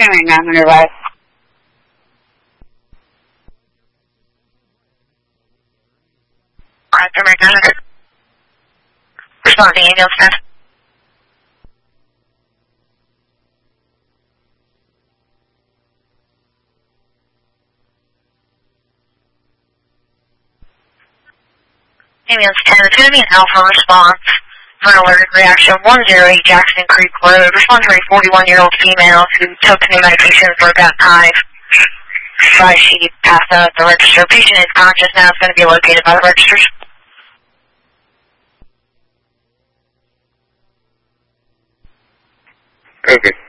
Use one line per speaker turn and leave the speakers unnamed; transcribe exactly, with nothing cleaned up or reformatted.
Doing nine hundred west.
Alright, Primary nine hundred. Responding ambulance ten. Ambulance ten, it's going to be an alpha response for an alerted reaction one oh eight Jackson Creek Road. Respond to a forty-one-year-old female who took new medication for a gut hive. By she passed out at the register. Patient is conscious now. It's going to be located by the registers.
Okay.